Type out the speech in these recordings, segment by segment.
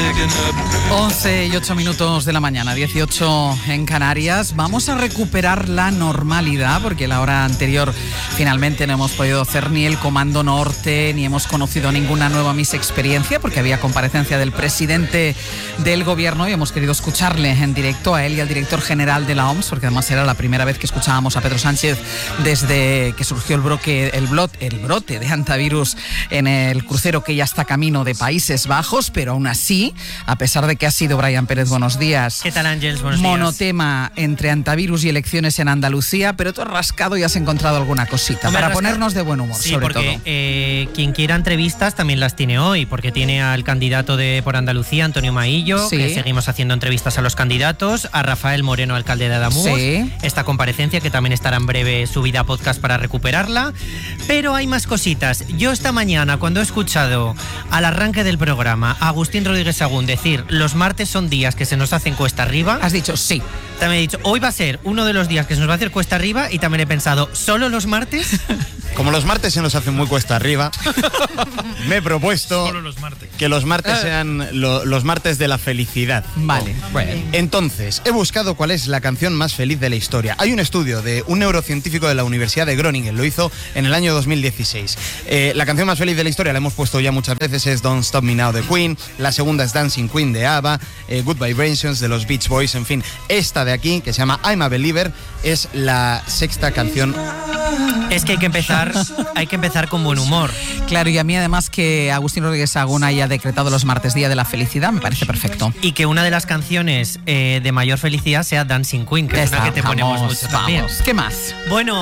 11:08 de la mañana, 18 en Canarias. Vamos a recuperar la normalidad porque la hora anterior finalmente no hemos podido hacer ni el Comando Norte, ni hemos conocido ninguna nueva Miss Experiencia porque había comparecencia del presidente del gobierno y hemos querido escucharle en directo a él y al director general de la OMS, porque además era la primera vez que escuchábamos a Pedro Sánchez desde que surgió el brote de hantavirus en el crucero que ya está camino de Países Bajos, pero aún así, a pesar de que ha sido Brian Pérez, buenos días. ¿Qué tal, Ángels? Buenos días. Monotema entre hantavirus y elecciones en Andalucía, pero tú has rascado y has encontrado alguna cosita para ponernos de buen humor, sí, sobre porque, todo. Quien quiera entrevistas también las tiene hoy, porque tiene al candidato por Andalucía, Antonio Maillo, que seguimos haciendo entrevistas a los candidatos, a Rafael Moreno, alcalde de Adamuz, esta comparecencia que también estará en breve subida a podcast para recuperarla, pero hay más cositas. Yo esta mañana, cuando he escuchado al arranque del programa a Agustín Rodríguez Sagún decir los martes son días que se nos hacen cuesta arriba, has dicho sí. También he dicho, hoy va a ser uno de los días que se nos va a hacer cuesta arriba, y también he pensado, ¿solo los martes? Como los martes se nos hacen muy cuesta arriba, me he propuesto que los martes sean los martes de la felicidad. Vale, bueno. Entonces, he buscado cuál es la canción más feliz de la historia. Hay un estudio de un neurocientífico de la Universidad de Groningen, lo hizo en el año 2016. La canción más feliz de la historia la hemos puesto ya muchas veces, es Don't Stop Me Now de Queen, la segunda es Dancing Queen de ABBA, Good Vibrations de los Beach Boys, en fin. Esta de aquí, que se llama I'm a Believer, es la sexta canción. Es que hay que empezar con buen humor. Claro, y a mí además que Agustín Rodríguez Sagún haya decretado los martes Día de la Felicidad me parece perfecto. Y que una de las canciones de mayor felicidad sea Dancing Queen, que es una que te ponemos mucho también. ¿Qué más? Bueno,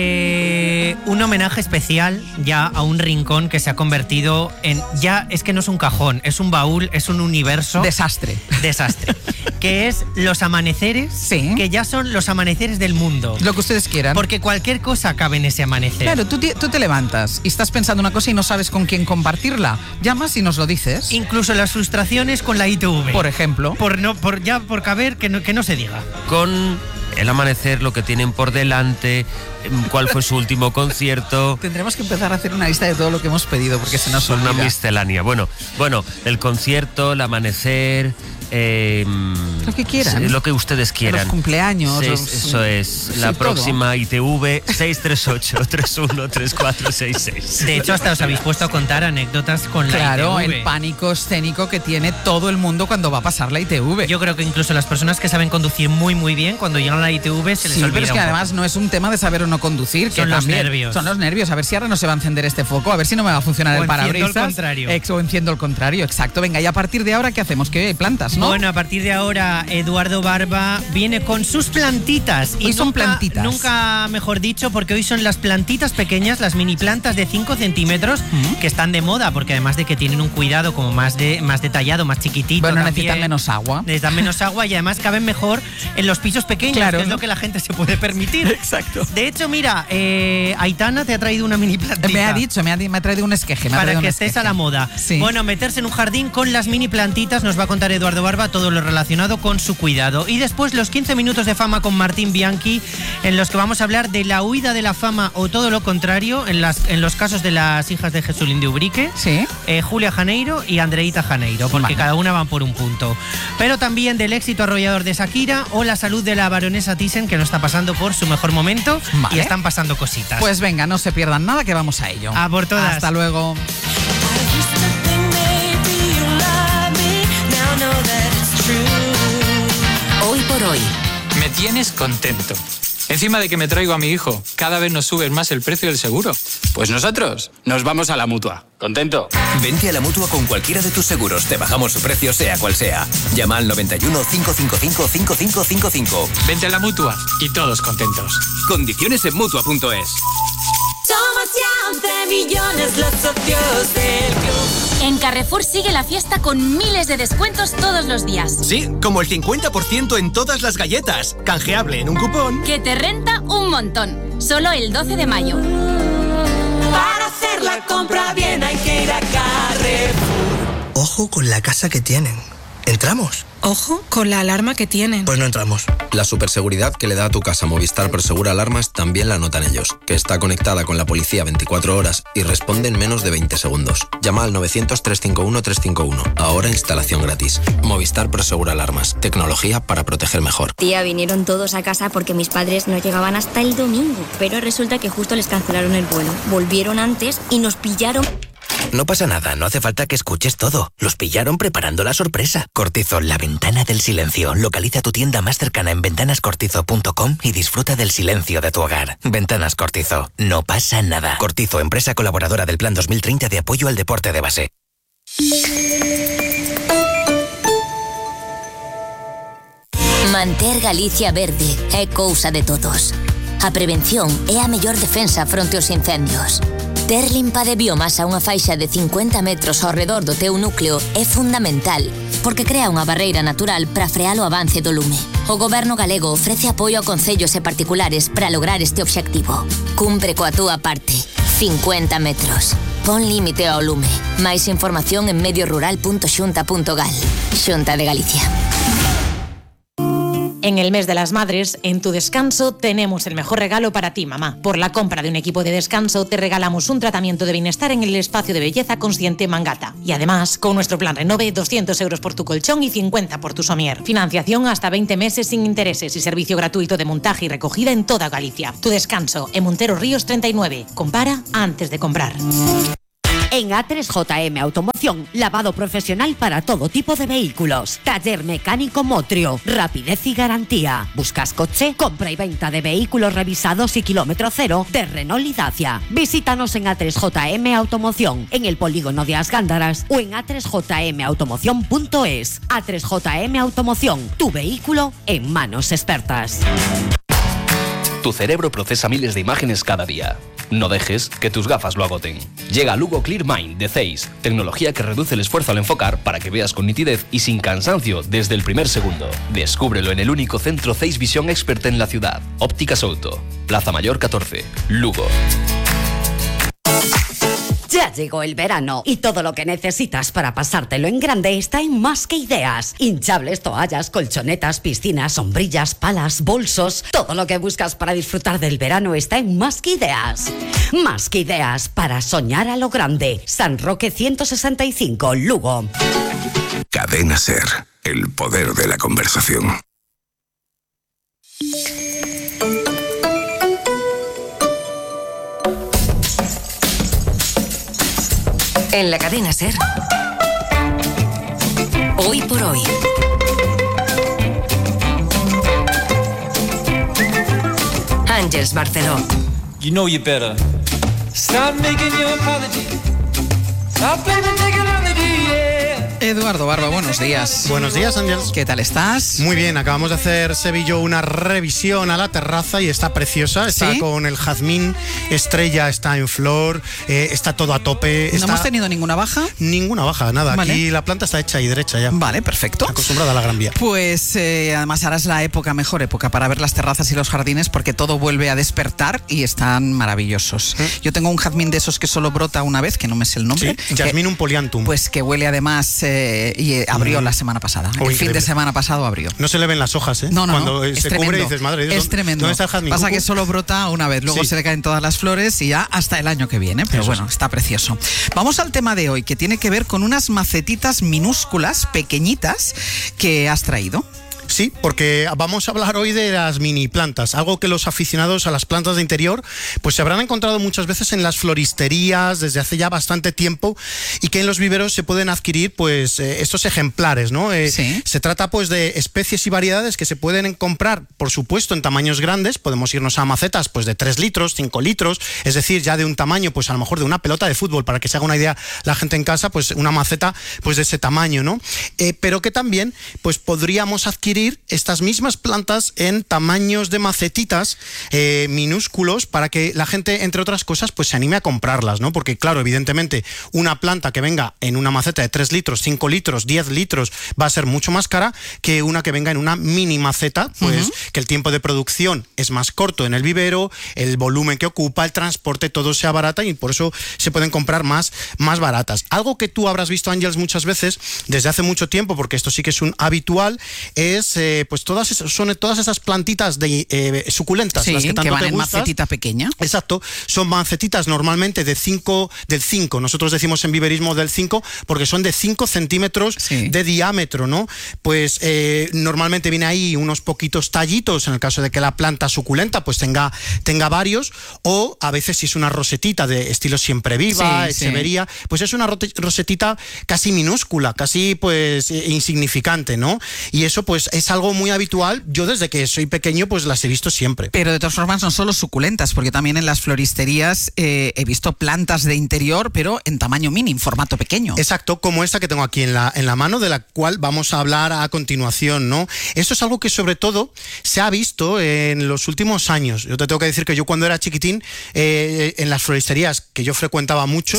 un homenaje especial ya a un rincón que se ha convertido en... Ya es que no es un cajón, es un baúl, es un universo... Desastre. Que es los amaneceres, que ya son los amaneceres del mundo. Lo que ustedes quieran. Porque cualquier cosa cabe en ese amanecer. Claro, tú te levantas y estás pensando una cosa y no sabes con quién compartirla. Llamas y nos lo dices. Incluso las frustraciones con la ITV. Por ejemplo. Por caber, que no se diga. Con el amanecer, lo que tienen por delante, cuál fue su último concierto. Tendremos que empezar a hacer una lista de todo lo que hemos pedido porque se nos olvida. Una miscelánea. Bueno, el concierto, el amanecer... lo que quieran. Lo que ustedes quieran. Los cumpleaños. Eso es. La próxima ITV 638-313466. De hecho, hasta os habéis puesto a contar anécdotas con la ITV. Claro, el pánico escénico que tiene todo el mundo cuando va a pasar la ITV. Yo creo que incluso las personas que saben conducir muy muy bien, cuando llegan a la ITV se les olvida. Pero es que además no es un tema de saber o no conducir. Son los nervios. Son los nervios. A ver si ahora no se va a encender este foco, a ver si no me va a funcionar el parabrisas. O enciendo el contrario, exacto. Venga, y a partir de ahora, ¿qué hacemos? Que hay plantas, ¿no? Bueno, a partir de ahora, Eduardo Barba viene con sus plantitas. Hoy son plantitas. Nunca mejor dicho, porque hoy son las plantitas pequeñas, las mini plantas de 5 centímetros, que están de moda, porque además de que tienen un cuidado como más detallado, más chiquitito. Bueno, necesitan menos agua. Necesitan menos agua y además caben mejor en los pisos pequeños, claro, que es lo que la gente se puede permitir. Exacto. De hecho, mira, Aitana te ha traído una mini plantita. Me ha traído un esqueje. Para que estés a la moda. Sí. Bueno, meterse en un jardín con las mini plantitas, nos va a contar Eduardo Barba todo lo relacionado con su cuidado. Y después los 15 minutos de fama con Martín Bianchi, en los que vamos a hablar de la huida de la fama o todo lo contrario, en los casos de las hijas de Jesulín de Ubrique, Julia Janeiro y Andreita Janeiro, porque cada una van por un punto. Pero también del éxito arrollador de Shakira o la salud de la baronesa Thyssen, que no está pasando por su mejor momento y están pasando cositas. Pues venga, no se pierdan nada, que vamos a ello. A por todas. Hasta luego. Hoy por hoy. Me tienes contento. Encima de que me traigo a mi hijo, cada vez nos subes más el precio del seguro. Pues nosotros nos vamos a la Mutua. ¿Contento? Vente a la Mutua con cualquiera de tus seguros. Te bajamos su precio sea cual sea. Llama al 91 555 5555. Vente a la Mutua y todos contentos. Condiciones en Mutua.es. Somos ya 11 millones los socios del club. En Carrefour sigue la fiesta con miles de descuentos todos los días. Sí, como el 50% en todas las galletas. Canjeable en un cupón. Que te renta un montón. Solo el 12 de mayo. Para hacer la compra bien hay que ir a Carrefour. Ojo con la casa que tienen. ¿Entramos? Ojo con la alarma que tienen. Pues no entramos. La superseguridad que le da a tu casa Movistar Prosegur Alarmas también la notan ellos, que está conectada con la policía 24 horas y responde en menos de 20 segundos. Llama al 900-351-351. Ahora instalación gratis. Movistar Prosegur Alarmas. Tecnología para proteger mejor. Tía, vinieron todos a casa porque mis padres no llegaban hasta el domingo. Pero resulta que justo les cancelaron el vuelo. Volvieron antes y nos pillaron. No pasa nada, no hace falta que escuches todo. Los pillaron preparando la sorpresa. Cortizo, la ventana del silencio. Localiza tu tienda más cercana en ventanascortizo.com y disfruta del silencio de tu hogar. Ventanas Cortizo, no pasa nada. Cortizo, empresa colaboradora del Plan 2030 de apoyo al deporte de base. Manter Galicia verde é cousa de todos. A prevención é a mellor defensa fronte aos incendios. Ter limpa de biomasa unha faixa de 50 metros ao redor do teu núcleo é fundamental, porque crea unha barreira natural para frear o avance do lume. O Goberno galego ofrece apoio a concellos e particulares para lograr este obxectivo. Cumpre coa túa parte. 50 metros. Pon límite ao lume. Máis información en mediorural.xunta.gal. Xunta de Galicia. En el mes de las madres, en Tu Descanso, tenemos el mejor regalo para ti, mamá. Por la compra de un equipo de descanso, te regalamos un tratamiento de bienestar en el espacio de belleza consciente Mangata. Y además, con nuestro plan Renove, 200 euros por tu colchón y 50 por tu somier. Financiación hasta 20 meses sin intereses y servicio gratuito de montaje y recogida en toda Galicia. Tu Descanso, en Montero Ríos 39. Compara antes de comprar. En A3JM Automoción, lavado profesional para todo tipo de vehículos. Taller mecánico Motrio, rapidez y garantía. ¿Buscas coche? Compra y venta de vehículos revisados y kilómetro cero de Renault y Dacia. Visítanos en A3JM Automoción, en el polígono de As Gándaras o en a3jmautomoción.es. A3JM Automoción, tu vehículo en manos expertas. Tu cerebro procesa miles de imágenes cada día. No dejes que tus gafas lo agoten. Llega Lugo Clear Mind de Zeiss, tecnología que reduce el esfuerzo al enfocar para que veas con nitidez y sin cansancio desde el primer segundo. Descúbrelo en el único centro Zeiss Visión Expert en la ciudad. Ópticas Auto, Plaza Mayor 14, Lugo. Ya llegó el verano y todo lo que necesitas para pasártelo en grande está en Más que Ideas. Hinchables, toallas, colchonetas, piscinas, sombrillas, palas, bolsos. Todo lo que buscas para disfrutar del verano está en Más que Ideas. Más que Ideas para soñar a lo grande. San Roque 165, Lugo. Cadena SER, el poder de la conversación. En la cadena SER, hoy por hoy. Àngels Barceló. You know you better stop making your apology. Stop blaming, take it on the yeah. Eduardo Barba, buenos días. Buenos días, Ángels. ¿Qué tal estás? Muy bien, acabamos de hacer Sevillo una revisión a la terraza y está preciosa. Está con el jazmín estrella, está en flor, está todo a tope. ¿No hemos tenido ninguna baja? Ninguna baja, nada. Vale. Aquí la planta está hecha y derecha ya. Vale, perfecto. Acostumbrada a la Gran Vía. Pues además ahora es la mejor época para ver las terrazas y los jardines porque todo vuelve a despertar y están maravillosos. Yo tengo un jazmín de esos que solo brota una vez, que no me sé el nombre. Sí, Jasminum polianthum. Pues que huele además y abrió la semana pasada. El fin de semana pasado abrió. No se le ven las hojas, ¿eh? No, Cuando es se tremendo. cubre dices, madre, es tremendo. ¿Dónde está el jazmín? Pasa que solo brota una vez, luego se le caen todas las flores y ya hasta el año que viene. Pero bueno, está precioso. Vamos al tema de hoy, que tiene que ver con unas macetitas minúsculas, pequeñitas, que has traído. Sí, porque vamos a hablar hoy de las mini plantas, algo que los aficionados a las plantas de interior pues se habrán encontrado muchas veces en las floristerías desde hace ya bastante tiempo y que en los viveros se pueden adquirir pues estos ejemplares, ¿no? Se trata pues de especies y variedades que se pueden comprar, por supuesto, en tamaños grandes. Podemos irnos a macetas pues de 3 litros, 5 litros, es decir, ya de un tamaño pues a lo mejor de una pelota de fútbol, para que se haga una idea la gente en casa, pues una maceta pues de ese tamaño, ¿no? Pero que también pues podríamos adquirir abrir estas mismas plantas en tamaños de macetitas minúsculos para que la gente, entre otras cosas, pues se anime a comprarlas, ¿no? Porque claro, evidentemente, una planta que venga en una maceta de 3 litros, 5 litros, 10 litros va a ser mucho más cara que una que venga en una mini maceta, pues que el tiempo de producción es más corto en el vivero, el volumen que ocupa, el transporte, todo sea barata y por eso se pueden comprar más baratas. Algo que tú habrás visto, Ángels, muchas veces desde hace mucho tiempo, porque esto sí que es un habitual, es pues todas esas plantitas de suculentas, sí, las que tanto que van te en gustas. macetita pequeña. Exacto, son macetitas normalmente del 5, nosotros decimos en viverismo del 5, porque son de 5 centímetros de diámetro, ¿no? Pues normalmente viene ahí unos poquitos tallitos, en el caso de que la planta suculenta pues tenga varios, o a veces si es una rosetita de estilo siempre viva, echevería, pues es una rosetita casi minúscula, casi pues insignificante, ¿no? Y eso pues es algo muy habitual. Yo desde que soy pequeño pues las he visto siempre. Pero de todas formas no solo suculentas, porque también en las floristerías he visto plantas de interior, pero en tamaño mini, en formato pequeño. Exacto, como esta que tengo aquí en la mano, de la cual vamos a hablar a continuación, ¿no? Eso es algo que sobre todo se ha visto en los últimos años. Yo te tengo que decir que yo cuando era chiquitín, en las floristerías que yo frecuentaba mucho,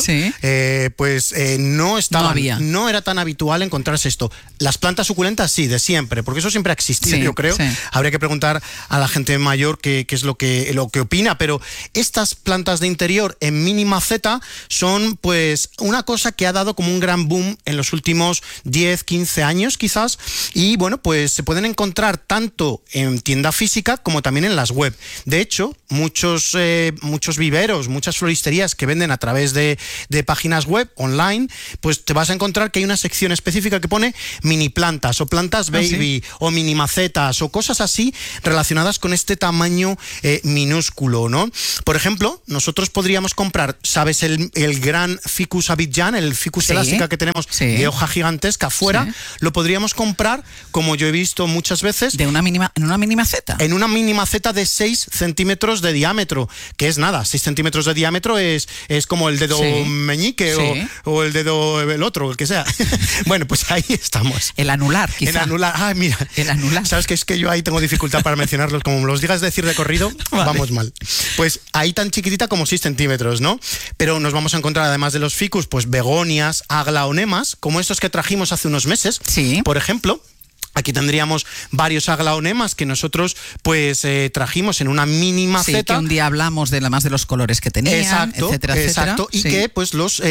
no era tan habitual encontrarse esto. Las plantas suculentas sí, de siempre, porque eso siempre ha existido, yo creo. Habría que preguntar a la gente mayor qué es lo que opina, pero estas plantas de interior en mini maceta son pues una cosa que ha dado como un gran boom en los últimos 10, 15 años quizás, y bueno, pues se pueden encontrar tanto en tienda física como también en las web. De hecho, muchos viveros, muchas floristerías que venden a través de páginas web online, pues te vas a encontrar que hay una sección específica que pone mini plantas o plantas baby o mini macetas o cosas así relacionadas con este tamaño minúsculo, ¿no? Por ejemplo, nosotros podríamos comprar, ¿sabes? El gran Ficus Abidjan, el Ficus elástica que tenemos de hoja gigantesca afuera, lo podríamos comprar, como yo he visto muchas veces, en una mini maceta. En una mini maceta de 6 centímetros de diámetro, que es nada, 6 centímetros de diámetro es como el dedo meñique o el dedo el otro, el que sea. Bueno, pues ahí estamos. El anular, quizá. El anular, mira. El anular. Sabes que es que yo ahí tengo dificultad para mencionarlos, como me los digas decir de corrido, vamos mal. Pues ahí tan chiquitita como 6 centímetros, ¿no? Pero nos vamos a encontrar, además de los ficus, pues begonias, aglaonemas, como estos que trajimos hace unos meses, por ejemplo. Aquí tendríamos varios aglaonemas que nosotros pues trajimos en una mini maceta. Sí, que un día hablamos más de los colores que tenían, etcétera. Y que pues los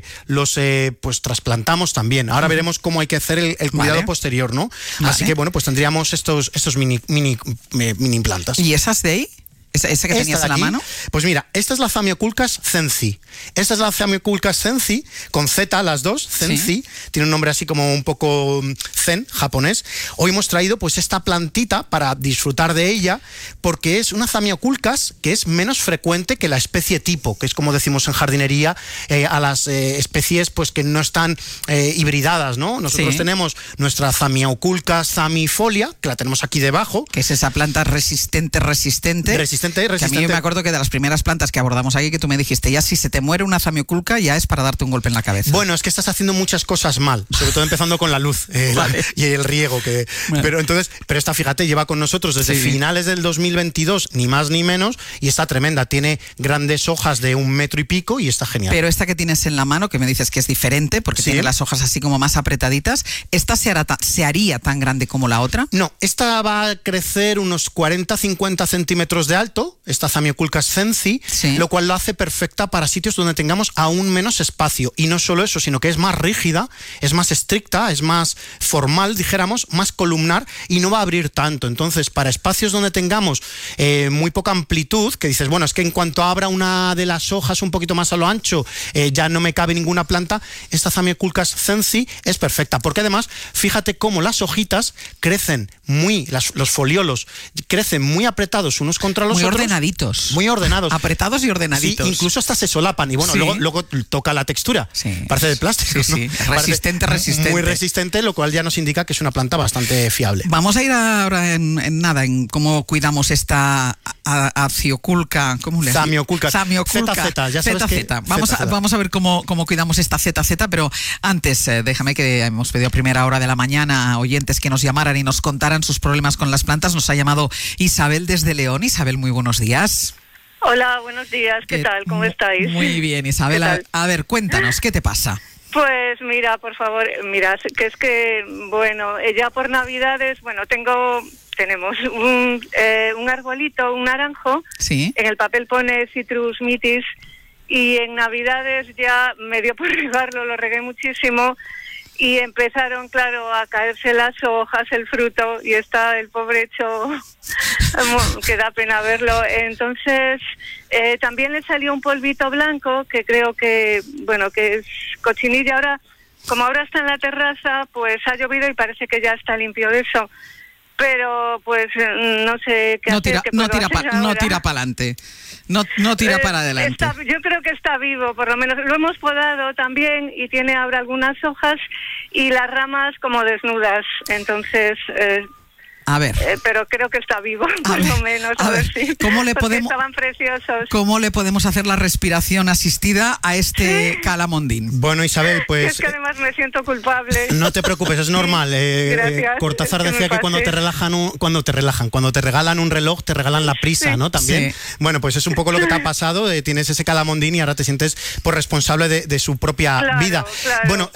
pues trasplantamos también. Ahora veremos cómo hay que hacer el cuidado posterior, ¿no? Así que bueno, pues tendríamos estos mini plantas. ¿Y esas de ahí? ¿Esa que tenías en la mano? Pues mira, esta es la Zamioculcas zenzi. Esta es la Zamioculcas zenzi, con Z las dos, zenzi. Tiene un nombre así como un poco zen, japonés. Hoy hemos traído pues esta plantita para disfrutar de ella, porque es una Zamioculcas que es menos frecuente que la especie tipo, que es como decimos en jardinería, a las especies pues que no están hibridadas, ¿no? Nosotros tenemos nuestra Zamioculcas zamifolia, que la tenemos aquí debajo. Que es esa planta resistente. Que a mí me acuerdo que de las primeras plantas que abordamos aquí, que tú me dijiste, ya si se te muere una zamioculca ya es para darte un golpe en la cabeza. Bueno, es que estás haciendo muchas cosas mal, sobre todo empezando con la luz y el riego. Pero esta, fíjate, lleva con nosotros desde finales del 2022, ni más ni menos, y está tremenda. Tiene grandes hojas de 1 metro y pico y está genial. Pero esta que tienes en la mano, que me dices que es diferente, porque tiene las hojas así como más apretaditas, ¿esta se haría tan grande como la otra? No, esta va a crecer unos 40-50 centímetros de alto, esta Zamioculcas zenzi, lo cual lo hace perfecta para sitios donde tengamos aún menos espacio. Y no solo eso, sino que es más rígida, es más estricta, es más formal, dijéramos, más columnar y no va a abrir tanto. Entonces, para espacios donde tengamos muy poca amplitud, que dices, bueno, es que en cuanto abra una de las hojas un poquito más a lo ancho, ya no me cabe ninguna planta, esta Zamioculcas zenzi es perfecta. Porque además, fíjate cómo las hojitas crecen los foliolos crecen muy apretados unos contra los nosotros. Muy ordenaditos. Muy ordenados. Apretados y ordenaditos. Sí, incluso hasta se solapan. Y bueno, luego toca la textura. Parece de plástico. Sí, sí. Resistente. Muy resistente, lo cual ya nos indica que es una planta bastante fiable. Vamos a ir ahora en cómo cuidamos esta acioculca. ¿Cómo le Zamioculca. ZZ, ya sabes que vamos a ver cómo cuidamos esta ZZ, pero antes déjame que hemos pedido a primera hora de la mañana a oyentes que nos llamaran y nos contaran sus problemas con las plantas. Nos ha llamado Isabel desde León. Isabel, muy buenos días. Hola, buenos días. ¿Qué tal? ¿Cómo estáis? Muy bien, Isabel. A ver, cuéntanos, ¿qué te pasa? Pues mira, por favor, que es que, bueno, ya por Navidades, bueno, tenemos un arbolito, un naranjo. Sí. En el papel pone Citrus mitis y en Navidades ya me dio por regarlo, lo regué muchísimo y empezaron, claro, a caerse las hojas, el fruto, y está el pobre hecho que da pena verlo. Entonces, también le salió un polvito blanco que creo que, bueno, que es cochinilla. Ahora, como ahora está en la terraza, pues ha llovido y parece que ya está limpio de eso. Pero pues no sé qué hacer. No tira para adelante. No tira para adelante. Yo creo que está vivo, por lo menos. Lo hemos podado también y tiene ahora algunas hojas y las ramas como desnudas. Entonces, a ver. Pero creo que está vivo, por lo menos. A ver si. Estaban preciosos. ¿Cómo le podemos hacer la respiración asistida a este calamondín? Bueno, Isabel, pues. Es que además me siento culpable. No te preocupes, es normal. Gracias. Cortázar decía que cuando te regalan un reloj, te regalan la prisa, ¿no? También. Sí. Bueno, pues es un poco lo que te ha pasado. Tienes ese calamondín y ahora te sientes responsable de su propia vida. Claro, bueno,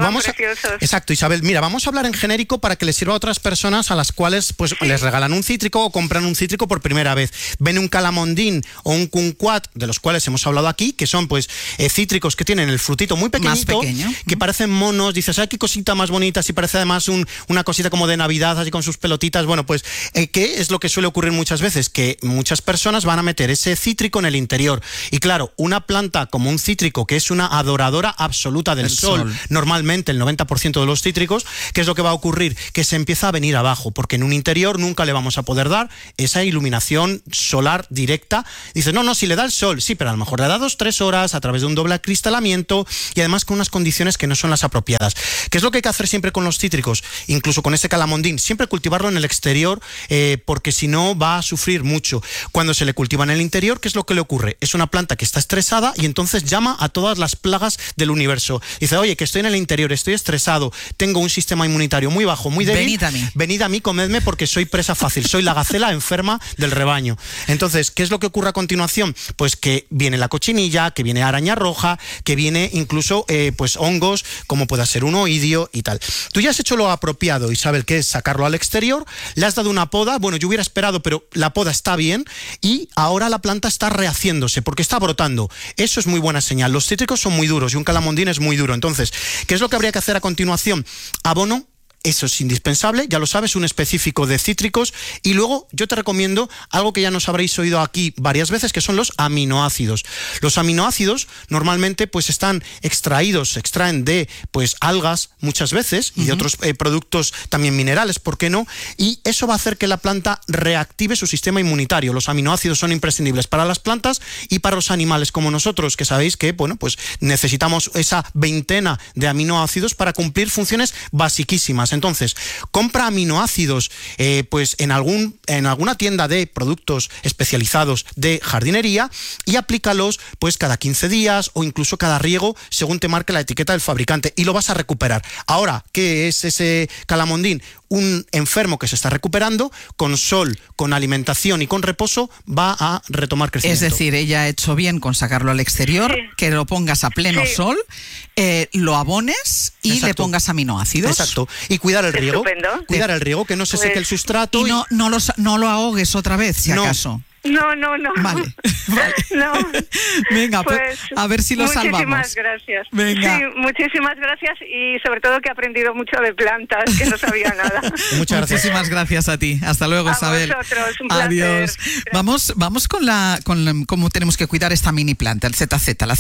exacto, Isabel. Mira, vamos a hablar en genérico para que les sirva a otras personas a las cuales pues les regalan un cítrico o compran un cítrico por primera vez. Ven un calamondín o un kumquat, de los cuales hemos hablado aquí, que son pues cítricos que tienen el frutito muy pequeñito, que parecen monos. Dices, ay, qué cosita más bonita, si parece además una cosita como de Navidad, así con sus pelotitas. Bueno, pues ¿qué es lo que suele ocurrir muchas veces? Que muchas personas van a meter ese cítrico en el interior. Y claro, una planta como un cítrico, que es una adoradora absoluta del sol, normalmente el 90% de los cítricos, ¿qué es lo que va a ocurrir? Que se empieza a venir abajo, porque en un interior nunca le vamos a poder dar esa iluminación solar directa. Dices, no, si le da el sol, sí, pero a lo mejor le da 2-3 horas a través de un doble acristalamiento y además con unas condiciones que no son las apropiadas. ¿Qué es lo que hay que hacer siempre con los cítricos? Incluso con este calamondín, siempre cultivarlo en el exterior, porque si no va a sufrir mucho. Cuando se le cultiva en el interior, ¿qué es lo que le ocurre? Es una planta que está estresada y entonces llama a todas las plagas del universo. Dice, oye, que estoy en el interior, estoy estresado, tengo un sistema inmunitario muy bajo, muy débil. Venid a mí, comedme porque soy presa fácil, soy la gacela enferma del rebaño. Entonces, ¿qué es lo que ocurre a continuación? Pues que viene la cochinilla, que viene araña roja, que viene incluso pues hongos, como pueda ser un oidio y tal. Tú ya has hecho lo apropiado, Isabel, que es sacarlo al exterior, le has dado una poda, bueno, yo hubiera esperado, pero la poda está bien y ahora la planta está rehaciéndose porque está brotando. Eso es muy buena señal. Los cítricos son muy duros y un calamondín es muy duro. Entonces, ¿qué es lo que habría que hacer a continuación? Abono. Eso es indispensable, ya lo sabes, un específico de cítricos. Y luego yo te recomiendo algo que ya nos habréis oído aquí varias veces, que son los aminoácidos. Los aminoácidos normalmente pues se extraen de pues algas muchas veces y de otros productos también minerales, ¿por qué no? Y eso va a hacer que la planta reactive su sistema inmunitario. Los aminoácidos son imprescindibles para las plantas y para los animales como nosotros, que sabéis que bueno, pues necesitamos esa veintena de aminoácidos para cumplir funciones basiquísimas. Entonces, compra aminoácidos pues en alguna tienda de productos especializados de jardinería y aplícalos pues cada 15 días o incluso cada riego según te marque la etiqueta del fabricante y lo vas a recuperar. Ahora, ¿qué es ese calamondín? Un enfermo que se está recuperando, con sol, con alimentación y con reposo, va a retomar crecimiento. Es decir, ella ha hecho bien con sacarlo al exterior, que lo pongas a pleno sol, lo abones y le pongas aminoácidos. Exacto. Y cuidar el riego. Cuidar el riego, que no se seque el sustrato. Y no lo ahogues otra vez, si acaso. No. Vale. No. Venga, pues a ver si lo salvamos. Muchísimas gracias. Venga. Sí, muchísimas gracias y sobre todo que he aprendido mucho de plantas, que no sabía nada. Muchas gracias. Muchísimas gracias a ti. Hasta luego, Isabel. A vosotros, un Adiós. Placer. Vamos con cómo tenemos que cuidar esta mini planta, la ZZ. La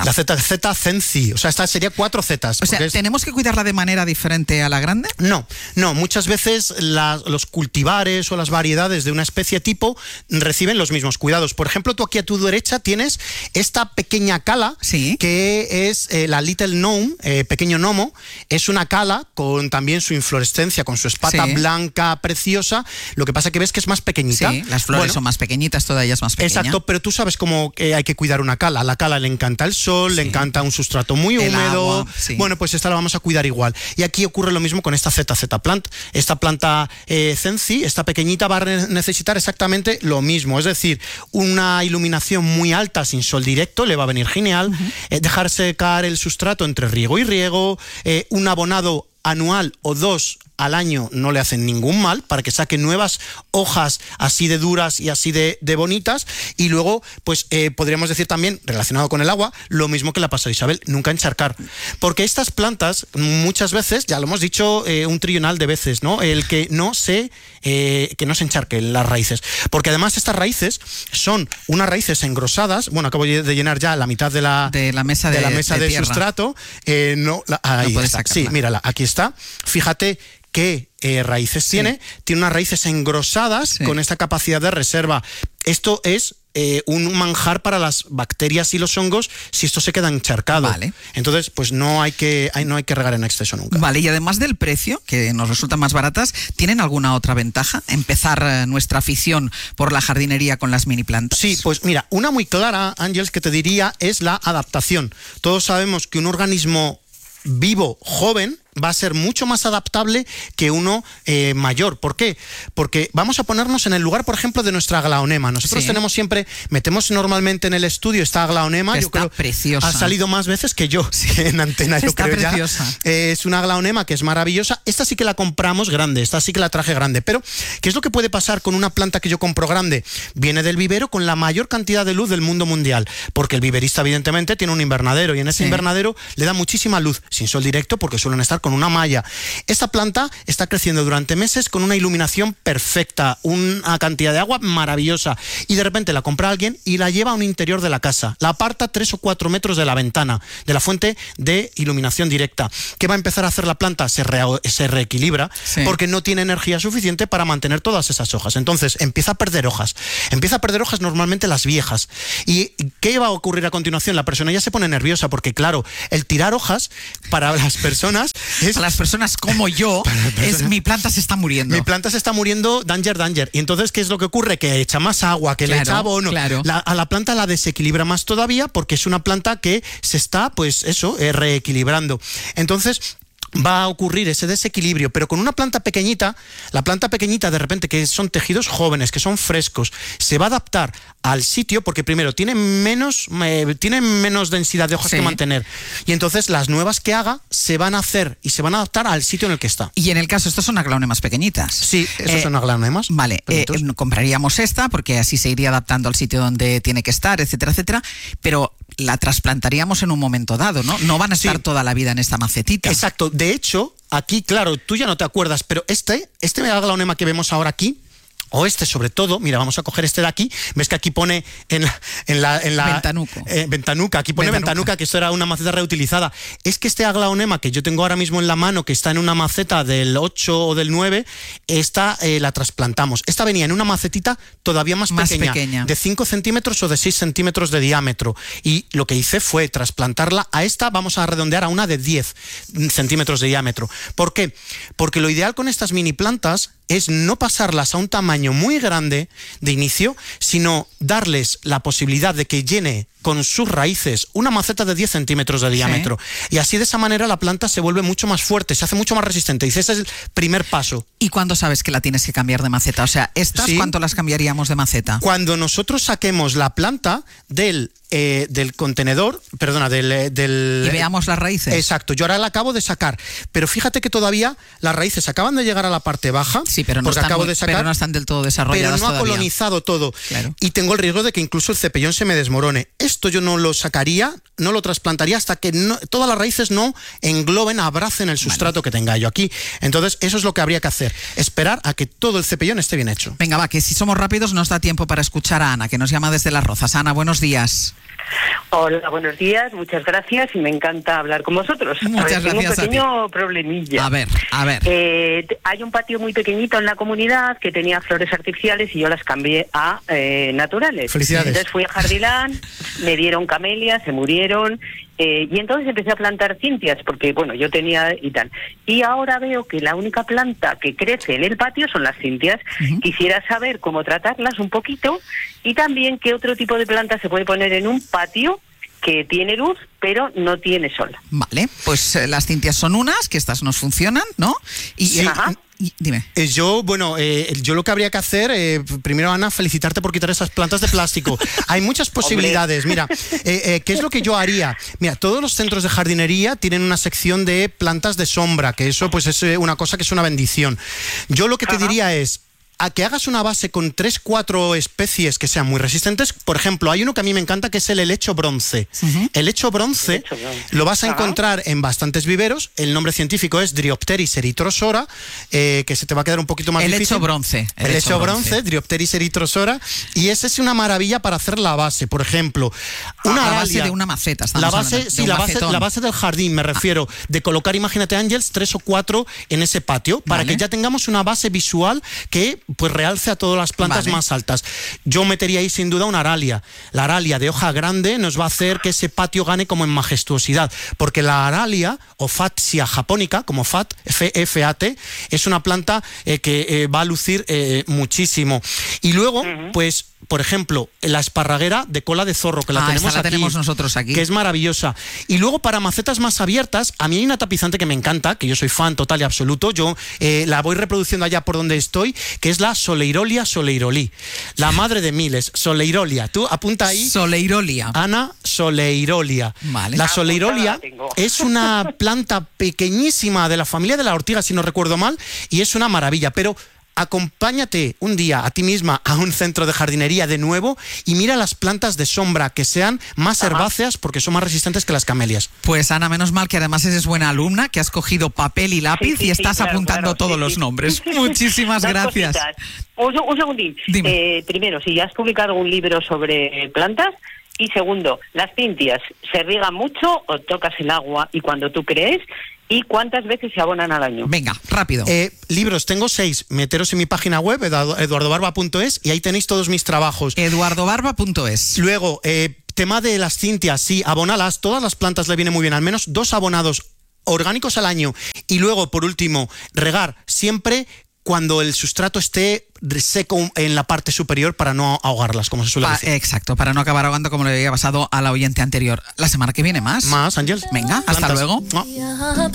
ZZ Zenci. O sea, esta sería 4 Zetas. O sea, ¿tenemos que cuidarla de manera diferente a la grande? No. Muchas veces los cultivares o las variedades de una especie tipo reciben reciben los mismos cuidados. Por ejemplo, tú aquí a tu derecha tienes esta pequeña cala, que es la Little Gnome, pequeño gnomo. Es una cala con también su inflorescencia, con su espata blanca preciosa. Lo que pasa que ves que es más pequeñita. Sí, las flores son más pequeñitas, toda ella es más pequeña. Exacto, pero tú sabes cómo hay que cuidar una cala. A la cala le encanta el sol, le encanta un sustrato muy húmedo. Agua, Bueno, pues esta la vamos a cuidar igual. Y aquí ocurre lo mismo con esta ZZ Plant. Esta planta Zenzi, esta pequeñita, va a necesitar exactamente lo mismo. Es decir, una iluminación muy alta sin sol directo le va a venir genial. Dejar secar el sustrato entre riego y riego. Un abonado anual o 2 al año no le hacen ningún mal, para que saque nuevas hojas así de duras y así de bonitas. Y luego, pues podríamos decir también, relacionado con el agua, lo mismo que la pasó Isabel, nunca encharcar. Porque estas plantas, muchas veces, ya lo hemos dicho un trillonal de veces, ¿no? El que no se encharquen las raíces. Porque además estas raíces son unas raíces engrosadas. Bueno, acabo de llenar ya la mitad de la mesa de sustrato. Ahí está. Sí, mírala, aquí está. Fíjate qué raíces tiene unas raíces engrosadas con esta capacidad de reserva. Esto es un manjar para las bacterias y los hongos si esto se queda encharcado. Vale. Entonces, pues no hay que regar en exceso nunca. Vale, y además del precio, que nos resultan más baratas, ¿tienen alguna otra ventaja? Empezar nuestra afición por la jardinería con las mini plantas. Sí, pues mira, una muy clara, Ángeles, que te diría es la adaptación. Todos sabemos que un organismo vivo, joven, va a ser mucho más adaptable que uno mayor. ¿Por qué? Porque vamos a ponernos en el lugar, por ejemplo, de nuestra aglaonema. Nosotros tenemos siempre, metemos normalmente en el estudio esta aglaonema. Está yo creo preciosa. Ha salido más veces que yo en antena, yo está creo preciosa. Ya. Es una aglaonema que es maravillosa. Esta sí que la compramos grande, esta sí que la traje grande. Pero, ¿qué es lo que puede pasar con una planta que yo compro grande? Viene del vivero con la mayor cantidad de luz del mundo mundial. Porque el viverista, evidentemente, tiene un invernadero. Y en ese invernadero le da muchísima luz, sin sol directo, porque suelen estar con una malla. Esta planta está creciendo durante meses con una iluminación perfecta, una cantidad de agua maravillosa, y de repente la compra alguien y la lleva a un interior de la casa, la aparta 3 o 4 metros de la ventana, de la fuente de iluminación directa. ¿Qué va a empezar a hacer la planta? Se reequilibra, porque no tiene energía suficiente para mantener todas esas hojas. Entonces empieza a perder hojas. Empieza a perder hojas normalmente las viejas. ¿Y qué va a ocurrir a continuación? La persona ya se pone nerviosa, porque claro, el tirar hojas para las personas es... Para las personas como yo, mi planta se está muriendo. Mi planta se está muriendo, danger. Y entonces, ¿qué es lo que ocurre? Que echa más agua, que le echa abono. Claro. A la planta la desequilibra más todavía, porque es una planta que se está, pues eso, reequilibrando. Entonces, va a ocurrir ese desequilibrio, pero con una planta pequeñita, la planta pequeñita de repente, que son tejidos jóvenes, que son frescos, se va a adaptar al sitio, porque primero tiene menos densidad de hojas que mantener, y entonces las nuevas que haga se van a hacer y se van a adaptar al sitio en el que está. Y en el caso, estos son aglaonemas pequeñitas. Sí, estos son aglaonemas. Vale, compraríamos esta, porque así se iría adaptando al sitio donde tiene que estar, etcétera, etcétera, pero la trasplantaríamos en un momento dado, ¿no? No van a estar toda la vida en esta macetita. Exacto. De hecho, aquí, claro, tú ya no te acuerdas, pero este aglaonema que vemos ahora aquí, o este sobre todo, mira, vamos a coger este de aquí, ves que aquí pone en la ventanuca, aquí pone ventanuca, que esto era una maceta reutilizada. Es que este aglaonema que yo tengo ahora mismo en la mano, que está en una maceta del 8 o del 9, esta la trasplantamos. Esta venía en una macetita todavía más pequeña, de 5 centímetros o de 6 centímetros de diámetro, y lo que hice fue trasplantarla a esta, vamos a redondear a una de 10 centímetros de diámetro. ¿Por qué? Porque lo ideal con estas mini plantas es no pasarlas a un tamaño muy grande de inicio, sino darles la posibilidad de que llene con sus raíces una maceta de 10 centímetros de diámetro. Y así, de esa manera, la planta se vuelve mucho más fuerte, se hace mucho más resistente. Y ese es el primer paso. ¿Y cuándo sabes que la tienes que cambiar de maceta? O sea, ¿estas cuánto las cambiaríamos de maceta? Cuando nosotros saquemos la planta del contenedor, perdona, del... Y veamos las raíces. Exacto, yo ahora la acabo de sacar. Pero fíjate que todavía las raíces acaban de llegar a la parte baja. Sí, pero no, pero no están del todo desarrolladas. Pero no ha colonizado todo. Claro. Y tengo el riesgo de que incluso el cepellón se me desmorone. Esto yo no lo sacaría, no lo trasplantaría hasta que todas las raíces no engloben, abracen el sustrato que tenga yo aquí. Entonces, eso es lo que habría que hacer. Esperar a que todo el cepellón esté bien hecho. Venga, va, que si somos rápidos nos da tiempo para escuchar a Ana, que nos llama desde Las Rozas. Ana, buenos días. Hola, buenos días, muchas gracias y me encanta hablar con vosotros. Muchas gracias. Tengo un pequeño problemilla. A ver. Hay un patio muy pequeñito en la comunidad que tenía flores artificiales y yo las cambié a naturales. Felicidades. Entonces fui a Jardilán, me dieron camelias, se murieron. Y entonces empecé a plantar cintias, porque bueno, yo tenía y tal. Y ahora veo que la única planta que crece en el patio son las cintias. Quisiera saber cómo tratarlas un poquito y también qué otro tipo de planta se puede poner en un patio que tiene luz, pero no tiene sol. Vale, pues las cintias son unas, que estas nos funcionan, ¿no? Dime. Yo lo que habría que hacer, primero, Ana, felicitarte por quitar esas plantas de plástico. Hay muchas posibilidades. Mira, ¿qué es lo que yo haría? Mira, todos los centros de jardinería tienen una sección de plantas de sombra, que eso pues es una cosa que es una bendición. Yo lo que te diría es, a que hagas una base con 3-4 especies que sean muy resistentes. Por ejemplo, hay uno que a mí me encanta, que es el helecho bronce. El helecho bronce lo vas a encontrar en bastantes viveros. El nombre científico es Dryopteris erythrosora, que se te va a quedar un poquito más difícil. Helecho bronce, Dryopteris erythrosora. Y ese es una maravilla para hacer la base. Por ejemplo, una la base de una maceta. La base del jardín, me refiero, de colocar, imagínate, Ángels, 3 o 4 en ese patio, para que ya tengamos una base visual que pues realce a todas las plantas más altas. Yo metería ahí sin duda una aralia. La aralia de hoja grande nos va a hacer que ese patio gane como en majestuosidad, porque la aralia, o Fatsia japonica, como F-A-T, es una planta que va a lucir muchísimo. Y luego, pues, por ejemplo, la esparraguera de cola de zorro, que la tenemos nosotros aquí. Que es maravillosa. Y luego, para macetas más abiertas, a mí hay una tapizante que me encanta, que yo soy fan total y absoluto. Yo la voy reproduciendo allá por donde estoy, que es la Soleirolia soleirolí. La madre de miles, Soleirolia. Tú apunta ahí. Soleirolia. Ana, Soleirolia. Vale. La Soleirolia es una planta pequeñísima de la familia de la ortiga, si no recuerdo mal, y es una maravilla. Pero acompáñate un día a ti misma a un centro de jardinería de nuevo y mira las plantas de sombra que sean más herbáceas, porque son más resistentes que las camelias. Pues Ana, menos mal que además eres buena alumna, que has cogido papel y lápiz y estás apuntando todos los nombres. Muchísimas gracias. Un segundín. Primero, si ya has publicado un libro sobre plantas. Y segundo, las cintias, ¿se riegan mucho o tocas el agua y cuando tú crees? ¿Y cuántas veces se abonan al año? Venga, rápido. Libros, tengo 6. Meteros en mi página web, eduardobarba.es, y ahí tenéis todos mis trabajos. Eduardobarba.es. Luego, tema de las cintias, sí, abonalas. Todas las plantas le viene muy bien, al menos 2 abonados orgánicos al año. Y luego, por último, regar siempre cuando el sustrato esté seco en la parte superior, para no ahogarlas, como se suele decir. Exacto, para no acabar ahogando como le había pasado a la oyente anterior. La semana que viene más. Más, Ángel. Venga, hasta luego.